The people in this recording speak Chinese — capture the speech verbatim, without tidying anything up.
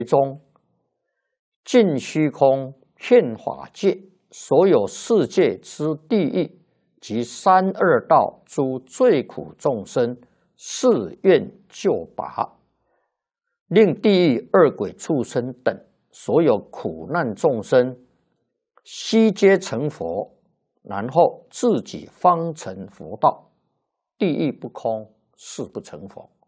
中，尽虚空遍法界，所有世界之地狱及三恶道诸罪苦众生，誓愿救拔，令地狱恶鬼畜生等所有苦难众生悉皆成佛，然后自己方成佛道。地狱不空，誓不成佛。